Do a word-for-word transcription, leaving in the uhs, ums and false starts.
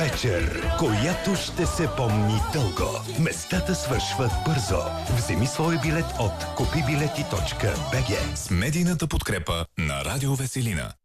вечер, която ще се помни дълго. Местата свършват бързо. Вземи свой билет от купи билети точка би джи. С медийната подкрепа на Радио Веселина.